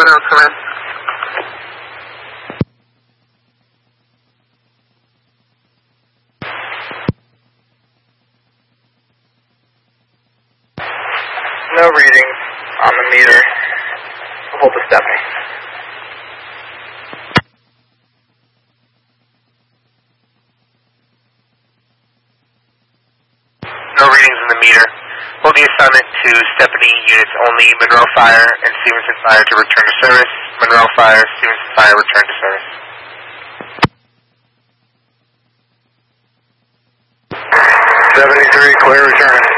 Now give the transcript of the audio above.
Monroe, come in. No readings on the meter. Hold the Stephanie. No readings in the meter. Hold the assignment to Stephanie units only. Monroe Fire and Stevenson Fire to return to service. Monroe Fire, Stevenson Fire, return to service. 73, clear, returning.